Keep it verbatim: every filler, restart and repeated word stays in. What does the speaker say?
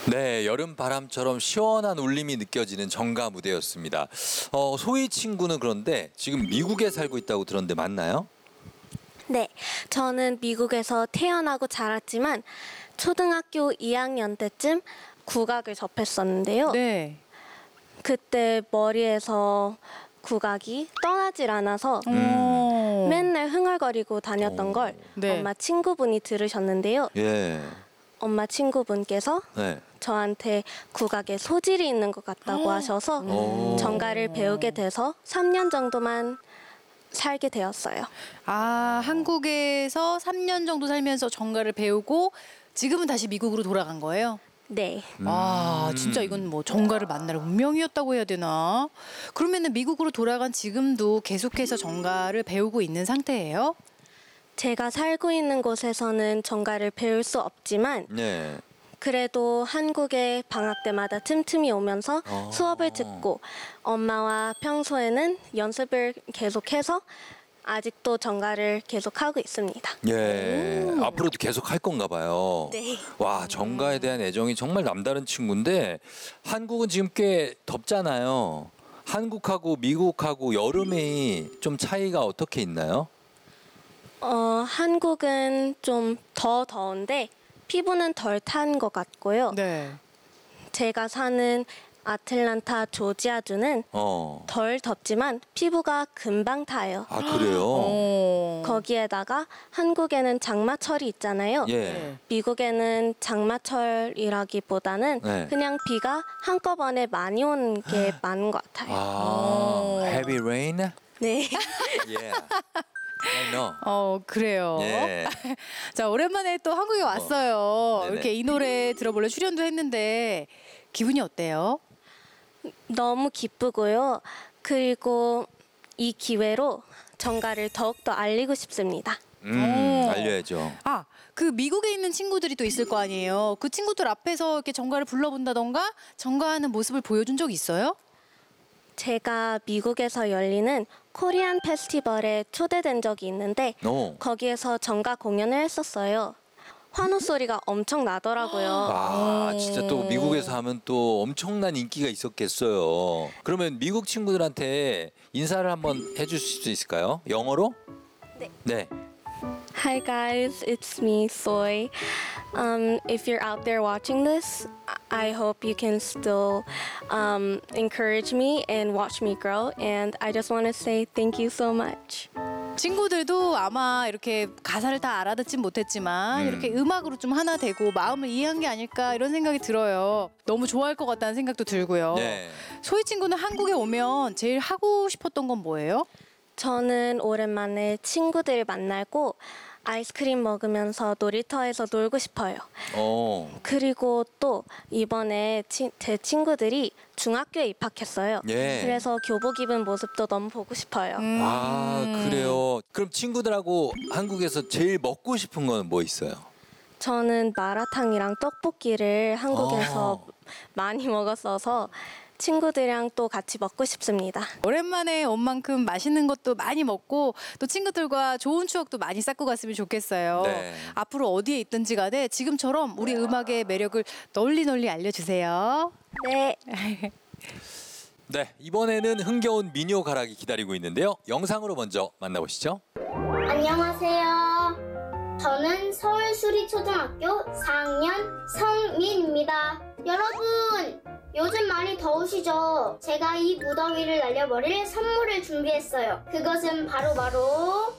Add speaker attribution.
Speaker 1: 네, 여름 바람처럼 시원한 울림이 느껴지는 정가 무대였습니다. 어, 소희 친구는 그런데 지금 미국에 살고 있다고 들었는데 맞나요?
Speaker 2: 네, 저는 미국에서 태어나고 자랐지만 초등학교 이 학년 때쯤 국악을 접했었는데요.
Speaker 3: 네.
Speaker 2: 그때 머리에서 국악이 떠나질 않아서
Speaker 3: 음.
Speaker 2: 맨날 흥얼거리고 다녔던
Speaker 1: 오.
Speaker 2: 걸
Speaker 3: 네.
Speaker 2: 엄마 친구분이 들으셨는데요.
Speaker 1: 예.
Speaker 2: 엄마 친구분께서
Speaker 1: 네.
Speaker 2: 저한테 국악에 소질이 있는 것 같다고 하셔서
Speaker 1: 오.
Speaker 2: 정가를 배우게 돼서 삼 년 정도만 살게 되었어요.
Speaker 3: 아, 한국에서 삼 년 정도 살면서 정가를 배우고 지금은 다시 미국으로 돌아간 거예요?
Speaker 2: 네.
Speaker 3: 아, 진짜 이건 뭐 정가를 만날 운명이었다고 해야 되나? 그러면은 미국으로 돌아간 지금도 계속해서 정가를 배우고 있는 상태예요?
Speaker 2: 제가 살고 있는 곳에서는 정가를 배울 수 없지만
Speaker 1: 네.
Speaker 2: 그래도 한국에 방학 때마다 틈틈이 오면서
Speaker 1: 어.
Speaker 2: 수업을 듣고 엄마와 평소에는 연습을 계속해서 아직도 정가를 계속하고 있습니다.
Speaker 1: 예. 앞으로도 계속 할 건가 봐요.
Speaker 2: 네.
Speaker 1: 와, 정가에 대한 애정이 정말 남다른 친구인데 한국은 지금 꽤 덥잖아요. 한국하고 미국하고 여름이 좀 차이가 어떻게 있나요?
Speaker 2: 어, 한국은 좀 더 더운데 피부는 덜 탄 것 같고요.
Speaker 3: 네.
Speaker 2: 제가 사는 아틀란타 조지아주는
Speaker 1: 어.
Speaker 2: 덜 덥지만 피부가 금방 타요.
Speaker 1: 아, 그래요?
Speaker 3: 어.
Speaker 2: 거기에다가 한국에는 장마철이 있잖아요.
Speaker 1: 예.
Speaker 2: 미국에는 장마철이라기보다는
Speaker 1: 네.
Speaker 2: 그냥 비가 한꺼번에 많이 오는 게 많은 것 같아요.
Speaker 1: 아, heavy rain?
Speaker 2: 네.
Speaker 1: Yeah. I know.
Speaker 3: 어, 그래요.
Speaker 1: 예.
Speaker 3: 자, 오랜만에 또 한국에 왔어요.
Speaker 1: 네네.
Speaker 3: 이렇게 이 노래 들어볼래 출연도 했는데 기분이 어때요?
Speaker 2: 너무 기쁘고요. 그리고 이 기회로 정가를 더욱더 알리고 싶습니다.
Speaker 1: 음,
Speaker 3: 오.
Speaker 1: 알려야죠.
Speaker 3: 아, 그 미국에 있는 친구들이 또 있을 거 아니에요. 그 친구들 앞에서 이렇게 정가를 불러본다던가 정가하는 모습을 보여준 적 있어요?
Speaker 2: 제가 미국에서 열리는 코리안 페스티벌에 초대된 적이 있는데
Speaker 1: 오.
Speaker 2: 거기에서 정가 공연을 했었어요. 환호 소리가 엄청 나더라고요.
Speaker 1: 아, 진짜 또 미국에서 하면 또 엄청난 인기가 있었겠어요. 그러면 미국 친구들한테 인사를 한번 해주실 수 있을까요? 영어로?
Speaker 2: 네.
Speaker 1: 네.
Speaker 2: Hi guys, it's me, Soy. Um, if you're out there watching this, I hope you can still um, encourage me and watch me grow. And I just want to say thank you so much.
Speaker 3: 친구들도 아마 이렇게 가사를 다 알아듣진 못했지만
Speaker 1: 음.
Speaker 3: 이렇게 음악으로 좀 하나 되고 마음을 이해한 게 아닐까 이런 생각이 들어요. 너무 좋아할 것 같다는 생각도 들고요.
Speaker 1: 네.
Speaker 3: 소희 친구는 한국에 오면 제일 하고 싶었던 건 뭐예요?
Speaker 2: 저는 오랜만에 친구들을 만나고 아이스크림 먹으면서 놀이터에서 놀고 싶어요.
Speaker 1: 어.
Speaker 2: 그리고 또 이번에 치, 제 친구들이 중학교에 입학했어요.
Speaker 1: 예.
Speaker 2: 그래서 교복 입은 모습도 너무 보고 싶어요.
Speaker 1: 아, 그래요. 그럼 친구들하고 한국에서 제일 먹고 싶은 건 뭐 있어요?
Speaker 2: 저는 마라탕이랑 떡볶이를 한국에서
Speaker 1: 어.
Speaker 2: 많이 먹었어서 친구들이랑 또 같이 먹고 싶습니다.
Speaker 3: 오랜만에 온 만큼 맛있는 것도 많이 먹고 또 친구들과 좋은 추억도 많이 쌓고 갔으면 좋겠어요.
Speaker 1: 네.
Speaker 3: 앞으로 어디에 있든지 간에 지금처럼 우리 음악의 매력을 널리 널리 알려주세요.
Speaker 2: 네.
Speaker 1: 네, 이번에는 흥겨운 민요 가락이 기다리고 있는데요. 영상으로 먼저 만나보시죠.
Speaker 4: 안녕하세요. 저는 서울수리초등학교 사 학년 성민입니다. 여러분, 요즘 많이 더우시죠? 제가 이 무더위를 날려버릴 선물을 준비했어요. 그것은 바로바로